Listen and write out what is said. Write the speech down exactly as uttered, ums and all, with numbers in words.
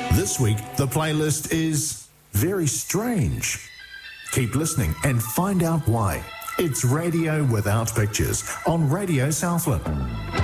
This week, the playlist is very strange. Keep listening and find out why. It's Radio Without Pictures on Radio Southland.